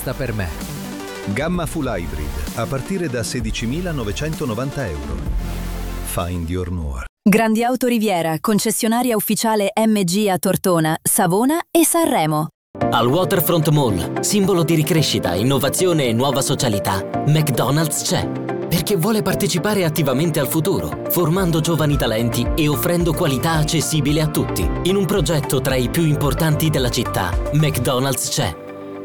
basta per me. Gamma Full Hybrid, a partire da 16.990 euro. Find your more. Grandi Auto Riviera, concessionaria ufficiale MG a Tortona, Savona e Sanremo. Al Waterfront Mall, simbolo di ricrescita, innovazione e nuova socialità, McDonald's c'è. Perché vuole partecipare attivamente al futuro, formando giovani talenti e offrendo qualità accessibile a tutti. In un progetto tra i più importanti della città, McDonald's c'è.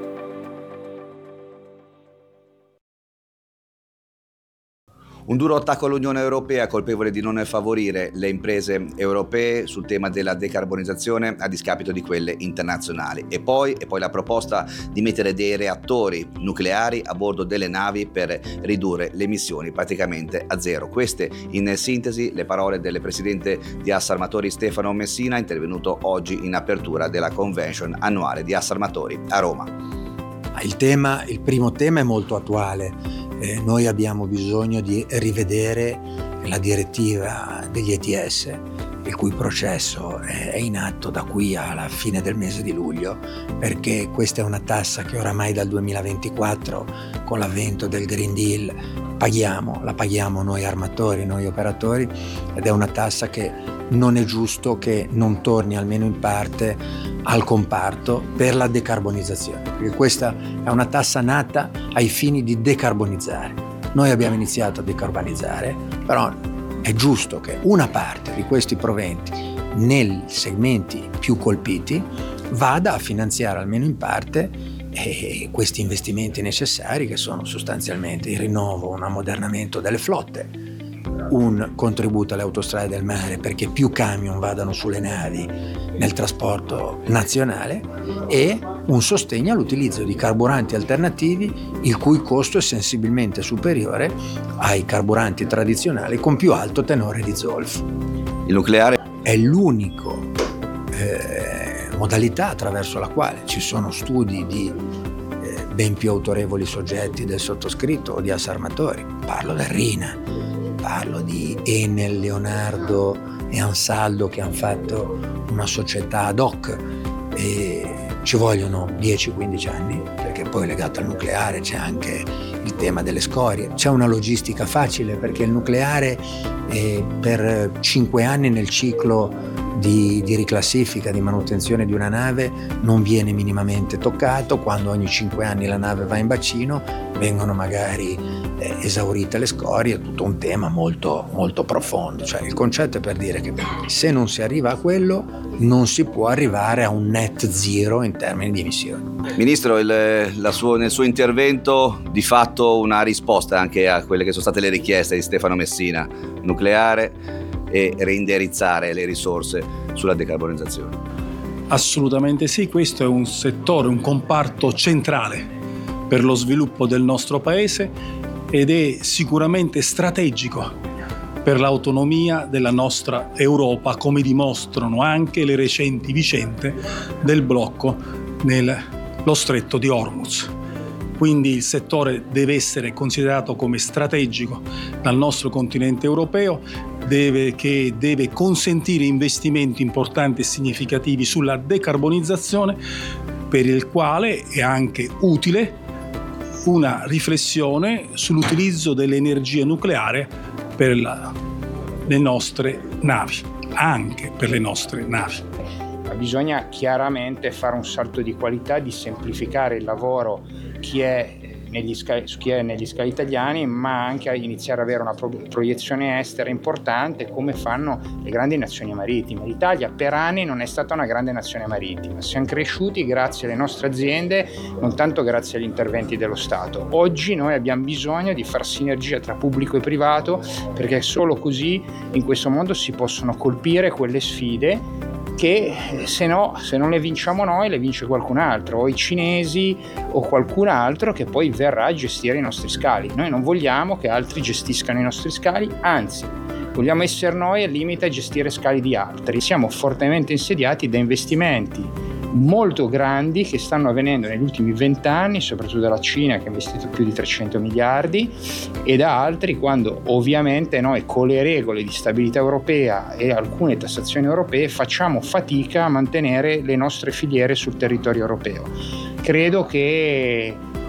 Un duro attacco all'Unione Europea colpevole di non favorire le imprese europee sul tema della decarbonizzazione a discapito di quelle internazionali. E poi la proposta di mettere dei reattori nucleari a bordo delle navi per ridurre le emissioni praticamente a zero. Queste, in sintesi, le parole del presidente di Assarmatori Stefano Messina, intervenuto oggi in apertura della convention annuale di Assarmatori a Roma. Il primo tema è molto attuale. Noi abbiamo bisogno di rivedere la direttiva degli ETS, il cui processo è in atto da qui alla fine del mese di luglio, perché questa è una tassa che oramai dal 2024, con l'avvento del Green Deal, la paghiamo noi armatori, noi operatori, ed è una tassa che non è giusto che non torni almeno in parte al comparto per la decarbonizzazione, perché questa è una tassa nata ai fini di decarbonizzare. Noi abbiamo iniziato a decarbonizzare, però è giusto che una parte di questi proventi nei segmenti più colpiti vada a finanziare almeno in parte questi investimenti necessari, che sono sostanzialmente il rinnovo, un ammodernamento delle flotte, un contributo alle autostrade del mare perché più camion vadano sulle navi nel trasporto nazionale e un sostegno all'utilizzo di carburanti alternativi il cui costo è sensibilmente superiore ai carburanti tradizionali con più alto tenore di zolfo. Il nucleare è l'unico modalità attraverso la quale ci sono studi di ben più autorevoli soggetti del sottoscritto o di Assarmatori. Parlo del Rina, parlo di Enel, Leonardo e Ansaldo, che hanno fatto una società ad hoc, e ci vogliono 10-15 anni, perché poi legato al nucleare c'è anche il tema delle scorie. C'è una logistica facile, perché il nucleare per 5 anni nel ciclo di riclassifica, di manutenzione di una nave non viene minimamente toccato. Quando ogni 5 anni la nave va in bacino vengono magari esaurite le scorie. È tutto un tema molto, molto profondo. Cioè, il concetto è per dire che se non si arriva a quello non si può arrivare a un net zero in termini di emissioni. Ministro, nel suo intervento di fatto una risposta anche a quelle che sono state le richieste di Stefano Messina: nucleare e reindirizzare le risorse sulla decarbonizzazione. Assolutamente sì, questo è un settore, un comparto centrale per lo sviluppo del nostro paese ed è sicuramente strategico per l'autonomia della nostra Europa, come dimostrano anche le recenti vicende del blocco nello stretto di Hormuz. Quindi il settore deve essere considerato come strategico dal nostro continente europeo, che deve consentire investimenti importanti e significativi sulla decarbonizzazione, per il quale è anche utile una riflessione sull'utilizzo dell'energia nucleare per le nostre navi, anche per le nostre navi. Bisogna chiaramente fare un salto di qualità, di semplificare il lavoro chi è negli scali italiani, ma anche a iniziare ad avere una proiezione estera importante, come fanno le grandi nazioni marittime. L'Italia per anni non è stata una grande nazione marittima, siamo cresciuti grazie alle nostre aziende, non tanto grazie agli interventi dello Stato. Oggi noi abbiamo bisogno di far sinergia tra pubblico e privato, perché solo così in questo mondo si possono colpire quelle sfide che se non le vinciamo noi, le vince qualcun altro, o i cinesi o qualcun altro che poi verrà a gestire i nostri scali. Noi non vogliamo che altri gestiscano i nostri scali, anzi vogliamo essere noi al limite a gestire scali di altri. Siamo fortemente insediati da investimenti molto grandi che stanno avvenendo negli ultimi 20 anni, soprattutto dalla Cina che ha investito più di 300 miliardi e da altri, quando ovviamente noi con le regole di stabilità europea e alcune tassazioni europee facciamo fatica a mantenere le nostre filiere sul territorio europeo. Credo che